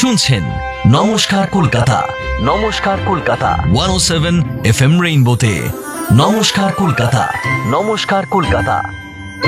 শুনছেন নমস্কার কলকাতা, নমস্কার কলকাতা 107 FM রেইনবোতে। নমস্কার কলকাতা, নমস্কার কলকাতা।